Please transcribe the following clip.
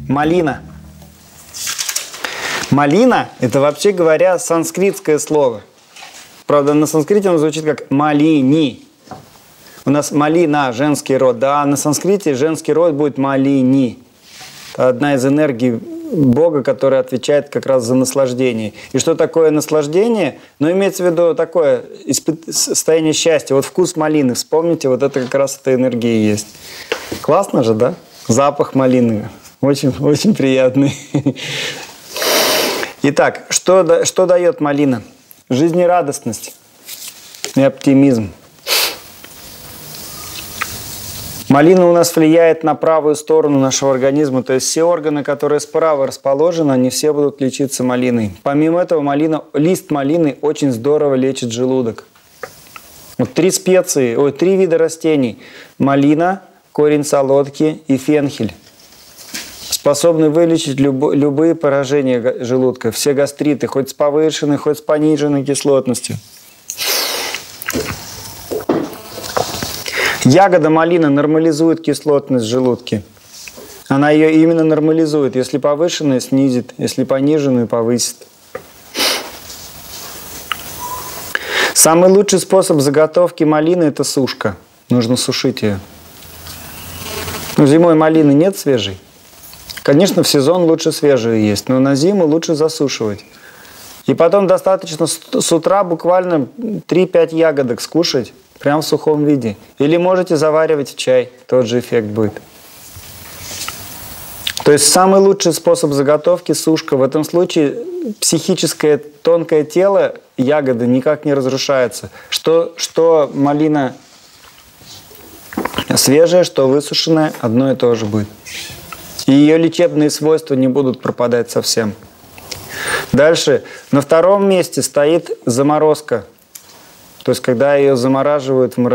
Малина. Малина – это, вообще говоря, санскритское слово. Правда, на санскрите оно звучит как малини. У нас малина – женский род. Да, на санскрите женский род будет малини. Это одна из энергий Бога, которая отвечает как раз за наслаждение. И что такое наслаждение? Ну, имеется в виду такое состояние счастья. Вот вкус малины, вспомните, вот это как раз эта энергия есть. Классно же, да? Запах малины. Очень, очень приятный. Итак, что дает малина? Жизнерадостность и оптимизм. Малина у нас влияет на правую сторону нашего организма, то есть все органы, которые справа расположены, они все будут лечиться малиной. Помимо этого, лист малины очень здорово лечит желудок. Вот 3 вида растений. Малина, корень солодки и фенхель. Способны вылечить любые поражения желудка, все гастриты, хоть с повышенной, хоть с пониженной кислотностью. Ягода малины нормализует кислотность в желудке. Она ее именно нормализует. Если повышенную, снизит. Если пониженную, повысит. Самый лучший способ заготовки малины – это сушка. Нужно сушить ее. Но зимой малины нет свежей. Конечно, в сезон лучше свежую есть, но на зиму лучше засушивать. И потом достаточно с утра буквально 3-5 ягодок скушать. Прям в сухом виде. Или можете заваривать в чай. Тот же эффект будет. То есть самый лучший способ заготовки – сушка. В этом случае психическое тонкое тело ягоды никак не разрушается. Что малина свежая, что высушенная, одно и то же будет. И ее лечебные свойства не будут пропадать совсем. Дальше. На втором месте стоит заморозка. То есть, когда ее замораживают в